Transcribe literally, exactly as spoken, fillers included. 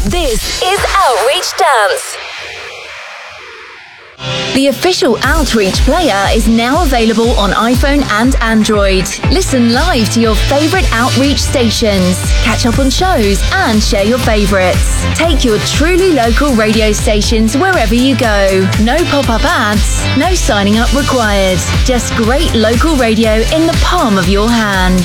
This is Outreach Dance. The official Outreach player is now available on iPhone and Android. Listen live to your favourite Outreach stations, catch up on shows and share your favourites. Take your truly local radio stations wherever you go. No pop-up ads, no signing up required. Just great local radio in the palm of your hand.